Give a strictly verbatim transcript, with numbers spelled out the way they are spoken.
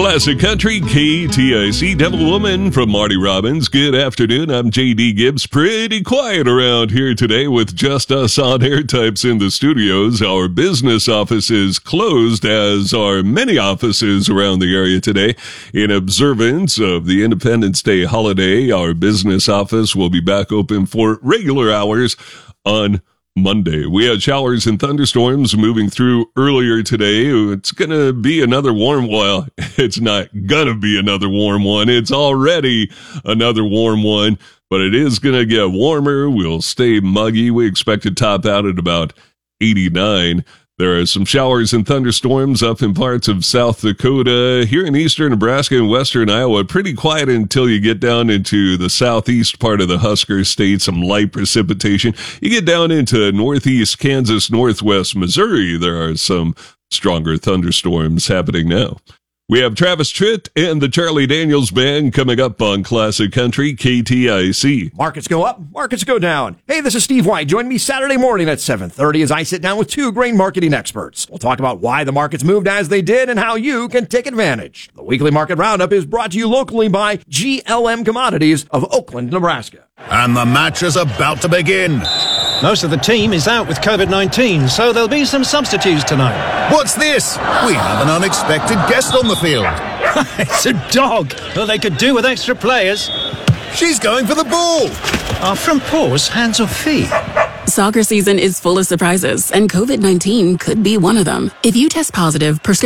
Classic Country, K T I C, Devil Woman from Marty Robbins. Good afternoon, I'm J D Gibbs. Pretty quiet around here today with just us on-air types in the studios. Our business office is closed, as are many offices around the area today. In observance of the Independence Day holiday, our business office will be back open for regular hours on Monday. We had showers and thunderstorms moving through earlier today. It's going to be another warm, well, it's not going to be another warm one. It's already another warm one, but it is going to get warmer. We'll stay muggy. We expect to top out at about eighty-nine. There are some showers and thunderstorms up in parts of South Dakota. Here in eastern Nebraska and western Iowa, pretty quiet until you get down into the southeast part of the Husker State, some light precipitation. You get down into northeast Kansas, northwest Missouri, there are some stronger thunderstorms happening now. We have Travis Tritt and the Charlie Daniels Band coming up on Classic Country, K T I C. Markets go up, markets go down. Hey, this is Steve White. Join me Saturday morning at seven thirty as I sit down with two grain marketing experts. We'll talk about why the markets moved as they did and how you can take advantage. The weekly market roundup is brought to you locally by G L M Commodities of Oakland, Nebraska. And the match is about to begin. Most of the team is out with covid nineteen, so there'll be some substitutes tonight. What's this? We have an unexpected guest on the field. It's a dog. Well, they could do with extra players. She's going for the ball. Are from paws, hands or feet? Soccer season is full of surprises, and covid nineteen could be one of them. If you test positive, prescription